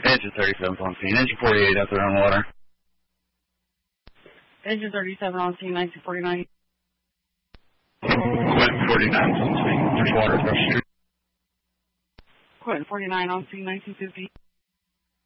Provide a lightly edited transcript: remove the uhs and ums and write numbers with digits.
Engine 37 on scene. Engine 48 out there on water. Engine 37 on scene, 1949. Quentin 49 on scene. There's water across the street. Quentin 49 on scene, 1950.